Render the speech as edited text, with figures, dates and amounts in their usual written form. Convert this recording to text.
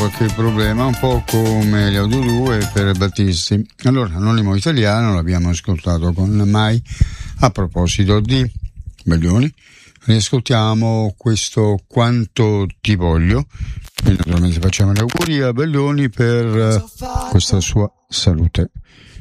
qualche problema, un po' come gli Audio 2 per Battisti. Allora, Anonimo Italiano l'abbiamo ascoltato con Mai. A proposito di Baglioni, riascoltiamo questo Quanto ti voglio e naturalmente facciamo gli auguri a Baglioni per questa sua salute.